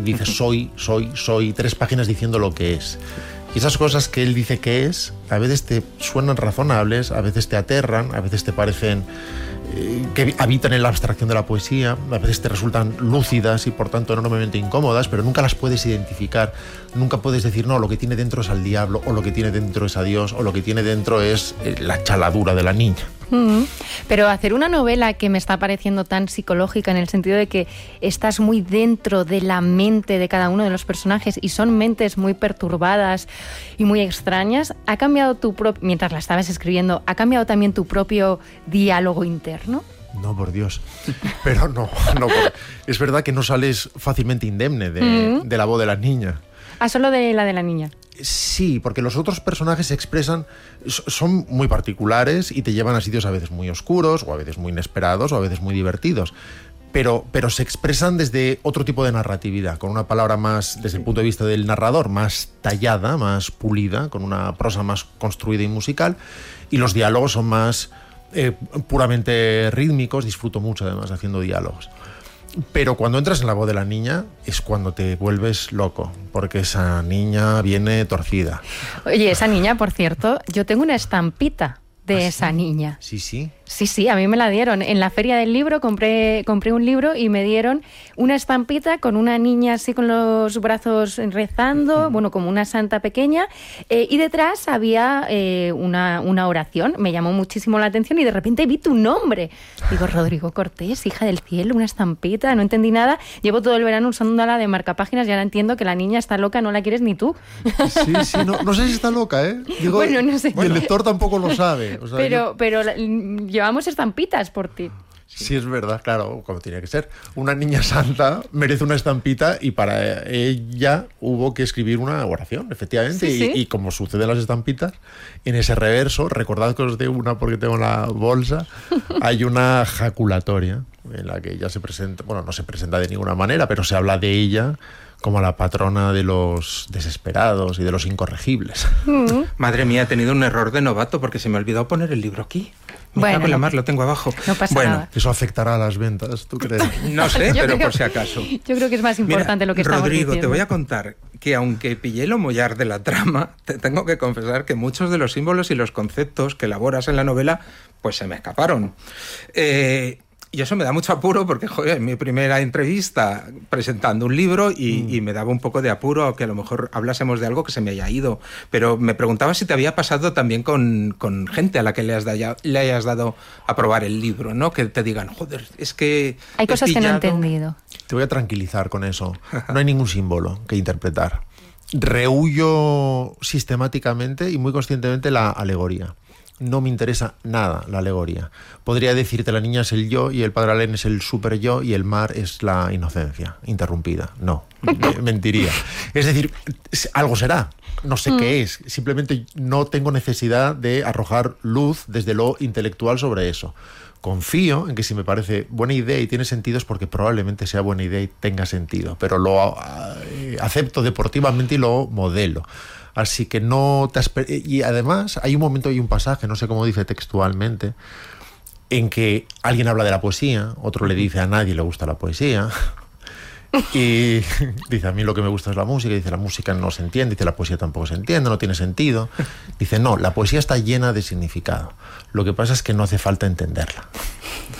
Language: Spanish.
dice soy, 3 páginas diciendo lo que es. Y esas cosas que él dice que es, a veces te suenan razonables, a veces te aterran, a veces te parecen que habitan en la abstracción de la poesía, a veces te resultan lúcidas y por tanto enormemente incómodas, pero nunca las puedes identificar, nunca puedes decir, no, lo que tiene dentro es al diablo, o lo que tiene dentro es a Dios, o lo que tiene dentro es la chaladura de la niña. Pero hacer una novela que me está pareciendo tan psicológica en el sentido de que estás muy dentro de la mente de cada uno de los personajes y son mentes muy perturbadas y muy extrañas, ¿ha cambiado mientras la estabas escribiendo, ha cambiado también tu propio diálogo interno? No, por Dios. Pero no. Es verdad que no sales fácilmente indemne de la voz de la niña. Ah, solo de la niña. Sí, porque los otros personajes se expresan, son muy particulares y te llevan a sitios a veces muy oscuros, o a veces muy inesperados, o a veces muy divertidos. Pero se expresan desde otro tipo de narratividad, con una palabra más, desde el punto de vista del narrador, más tallada, más pulida, con una prosa más construida y musical, y los diálogos son más puramente rítmicos. Disfruto mucho además haciendo diálogos. Pero cuando entras en la voz de la niña es cuando te vuelves loco, porque esa niña viene torcida. Oye, esa niña, por cierto, yo tengo una estampita de esa niña. Sí. Sí, a mí me la dieron. En la feria del libro compré un libro y me dieron una estampita con una niña así con los brazos rezando, bueno, como una santa pequeña, y detrás había una oración. Me llamó muchísimo la atención y de repente vi tu nombre. Digo, Rodrigo Cortés, hija del cielo, una estampita, no entendí nada. Llevo todo el verano usándola de marcapáginas y ahora entiendo que la niña está loca, no la quieres ni tú. Sí, no sé si está loca, ¿eh? Digo, bueno, no sé. Y el lector tampoco lo sabe. O sea, pero llevamos estampitas por ti. Sí, es verdad, claro, como tiene que ser. Una niña santa merece una estampita y para ella hubo que escribir una oración, efectivamente. Sí. Y como sucede en las estampitas, en ese reverso, recordad que os dé una porque tengo la bolsa, hay una jaculatoria en la que ella se presenta, bueno, no se presenta de ninguna manera, pero se habla de ella como la patrona de los desesperados y de los incorregibles. Madre mía, he tenido un error de novato porque se me ha olvidado poner el libro aquí. Me cago en la mar, lo tengo abajo. No pasa nada. Eso afectará a las ventas, ¿tú crees? No sé, pero por si acaso. Yo creo que es más importante lo que estamos Rodrigo, diciendo. te voy a contar que aunque pillé lo mollar de la trama, te tengo que confesar que muchos de los símbolos y los conceptos que elaboras en la novela pues se me escaparon. Y eso me da mucho apuro porque, joder, en mi primera entrevista presentando un libro y me daba un poco de apuro que a lo mejor hablásemos de algo que se me haya ido. Pero me preguntaba si te había pasado también con gente a la que le hayas dado a probar el libro, ¿no? Que te digan, joder, es que... Hay cosas que no he entendido. Te voy a tranquilizar con eso. No hay ningún símbolo que interpretar. Rehuyo sistemáticamente y muy conscientemente la alegoría. No me interesa nada la alegoría. Podría decirte la niña es el yo y el padre Alén es el super yo y el mar es la inocencia interrumpida. No, mentiría. Es decir, algo será, no sé qué es. Simplemente no tengo necesidad de arrojar luz desde lo intelectual sobre eso. Confío en que si me parece buena idea y tiene sentido es porque probablemente sea buena idea y tenga sentido, pero lo acepto deportivamente y lo modelo. Así que no te y además hay un momento y un pasaje, no sé cómo dice textualmente, en que alguien habla de la poesía, otro le dice a nadie le gusta la poesía, y dice a mí lo que me gusta es la música, dice la música no se entiende, dice la poesía tampoco se entiende, no tiene sentido, dice no, la poesía está llena de significado, lo que pasa es que no hace falta entenderla.